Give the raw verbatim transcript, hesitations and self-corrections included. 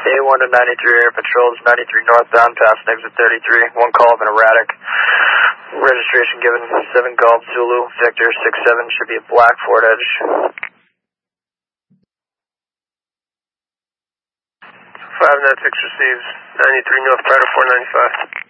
A one to ninety-three Air Patrols, ninety-three northbound, past exit thirty-three. One call of an erratic. Registration given seven Golf Zulu, Victor six seven, should be a black Ford Edge. five nine six receives, ninety-three north, Prado four ninety-five.